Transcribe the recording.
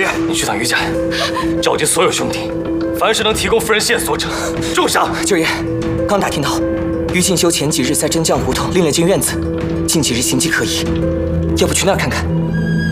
业，你去趟于家，召集所有兄弟，凡是能提供夫人线索者，重赏。 九爷，刚打听到，于进修前几日在真将胡同另了间院子，近几日行迹可疑，要不去那儿看看？